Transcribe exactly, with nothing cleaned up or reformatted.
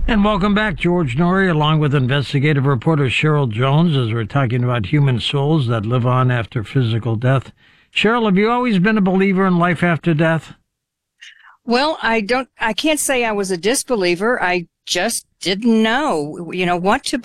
And welcome back, George Noory, along with investigative reporter Cheryl Jones, as we're talking about human souls that live on after physical death. Cheryl, have you always been a believer in life after death? Well, I don't, I can't say I was a disbeliever. I just didn't know, you know, what to